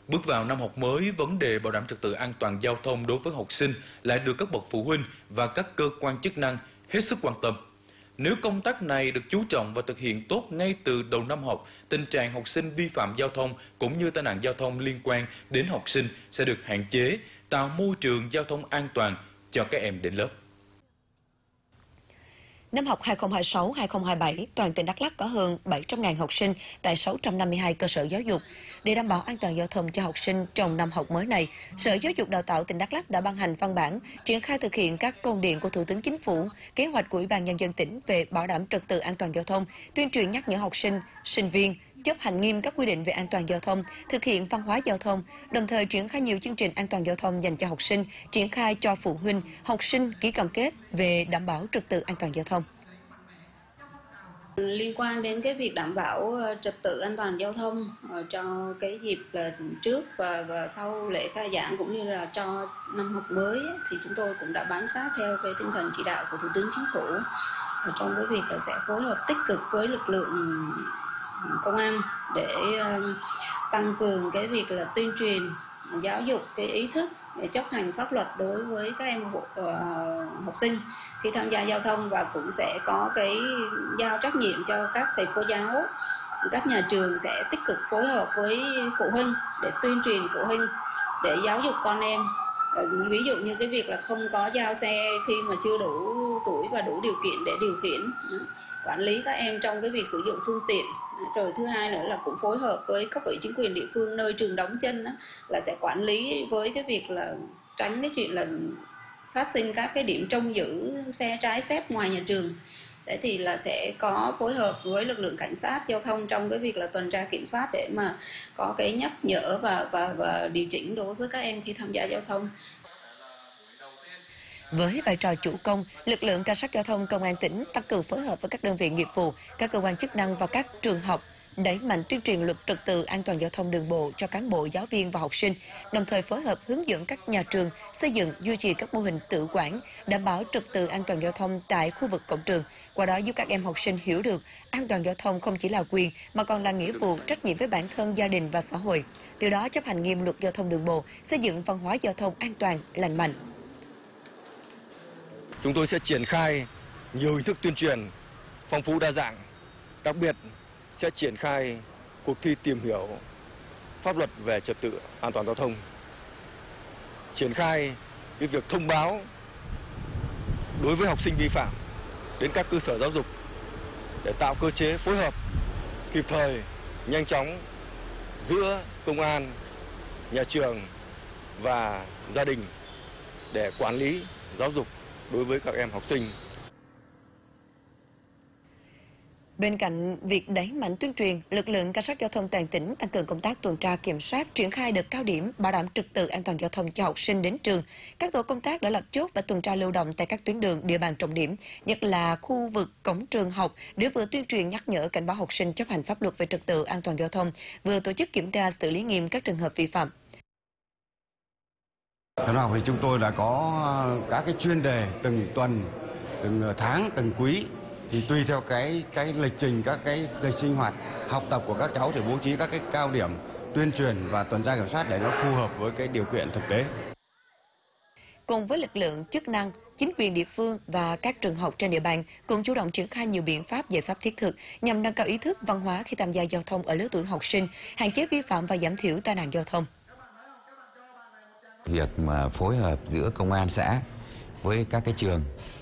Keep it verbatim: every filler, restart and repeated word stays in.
Bước vào năm học mới, vấn đề bảo đảm trật tự an toàn giao thông đối với học sinh lại được các bậc phụ huynh và các cơ quan chức năng hết sức quan tâm. Nếu công tác này được chú trọng và thực hiện tốt ngay từ đầu năm học, tình trạng học sinh vi phạm giao thông cũng như tai nạn giao thông liên quan đến học sinh sẽ được hạn chế, tạo môi trường giao thông an toàn cho các em đến lớp. Năm học hai không hai sáu hai không hai bảy, toàn tỉnh Đắk Lắk có hơn bảy trăm nghìn học sinh tại sáu trăm năm mươi hai cơ sở giáo dục. Để đảm bảo an toàn giao thông cho học sinh trong năm học mới này, Sở Giáo dục Đào tạo tỉnh Đắk Lắk đã ban hành văn bản triển khai thực hiện các công điện của Thủ tướng Chính phủ, kế hoạch của Ủy ban Nhân dân tỉnh về bảo đảm trật tự an toàn giao thông, tuyên truyền nhắc nhở học sinh, sinh viên chấp hành nghiêm các quy định về an toàn giao thông, thực hiện văn hóa giao thông, đồng thời triển khai nhiều chương trình an toàn giao thông dành cho học sinh, triển khai cho phụ huynh, học sinh ký cam kết về đảm bảo trật tự an toàn giao thông. Liên quan đến cái việc đảm bảo trật tự an toàn giao thông cho cái dịp là trước và, và sau lễ khai giảng cũng như là cho năm học mới thì chúng tôi cũng đã bám sát theo cái tinh thần chỉ đạo của Thủ tướng Chính phủ trong cái việc là sẽ phối hợp tích cực với lực lượng công an để tăng cường cái việc là tuyên truyền, giáo dục cái ý thức để chấp hành pháp luật đối với các em học, uh, học sinh khi tham gia giao thông, và cũng sẽ có cái giao trách nhiệm cho các thầy cô giáo, các nhà trường sẽ tích cực phối hợp với phụ huynh để tuyên truyền phụ huynh để giáo dục con em. Uh, ví dụ như cái việc là không có giao xe khi mà chưa đủ tuổi và đủ điều kiện để điều khiển, uh, quản lý các em trong cái việc sử dụng phương tiện. Rồi thứ hai nữa là cũng phối hợp với cấp ủy chính quyền địa phương nơi trường đóng chân đó, là sẽ quản lý với cái việc là tránh cái chuyện là phát sinh các cái điểm trông giữ xe trái phép ngoài nhà trường. Đấy thì là sẽ có phối hợp với lực lượng cảnh sát giao thông trong cái việc là tuần tra kiểm soát để mà có cái nhắc nhở và và và điều chỉnh đối với các em khi tham gia giao thông. Với vai trò chủ công, lực lượng cảnh sát giao thông công an tỉnh tăng cường phối hợp với các đơn vị nghiệp vụ, các cơ quan chức năng và các trường học, đẩy mạnh tuyên truyền luật trật tự an toàn giao thông đường bộ cho cán bộ, giáo viên và học sinh, đồng thời phối hợp hướng dẫn các nhà trường xây dựng, duy trì các mô hình tự quản, đảm bảo trật tự an toàn giao thông tại khu vực cổng trường. Qua đó giúp các em học sinh hiểu được an toàn giao thông không chỉ là quyền mà còn là nghĩa vụ, trách nhiệm với bản thân, gia đình và xã hội. Từ đó chấp hành nghiêm luật giao thông đường bộ, xây dựng văn hóa giao thông an toàn, lành mạnh. Chúng tôi sẽ triển khai nhiều hình thức tuyên truyền phong phú đa dạng, đặc biệt sẽ triển khai cuộc thi tìm hiểu pháp luật về trật tự an toàn giao thông, triển khai cái việc thông báo đối với học sinh vi phạm đến các cơ sở giáo dục để tạo cơ chế phối hợp kịp thời, nhanh chóng giữa công an, nhà trường và gia đình để quản lý giáo dục đối với các em học sinh. Bên cạnh việc đẩy mạnh tuyên truyền, lực lượng cảnh sát giao thông toàn tỉnh tăng cường công tác tuần tra kiểm soát, triển khai đợt cao điểm bảo đảm trật tự an toàn giao thông cho học sinh đến trường. Các tổ công tác đã lập chốt và tuần tra lưu động tại các tuyến đường, địa bàn trọng điểm, nhất là khu vực cổng trường học, để vừa tuyên truyền nhắc nhở, cảnh báo học sinh chấp hành pháp luật về trật tự an toàn giao thông, vừa tổ chức kiểm tra xử lý nghiêm các trường hợp vi phạm. Theo học thì chúng tôi đã có các cái chuyên đề từng tuần, từng tháng, từng quý, thì tùy theo cái cái lịch trình, các cái lịch sinh hoạt học tập của các cháu thì bố trí các cái cao điểm tuyên truyền và tuần tra kiểm soát để nó phù hợp với cái điều kiện thực tế. Cùng với lực lượng chức năng, chính quyền địa phương và các trường học trên địa bàn cũng chủ động triển khai nhiều biện pháp, giải pháp thiết thực nhằm nâng cao ý thức văn hóa khi tham gia giao thông ở lứa tuổi học sinh, hạn chế vi phạm và giảm thiểu tai nạn giao thông. Việc mà phối hợp giữa công an xã với các cái trường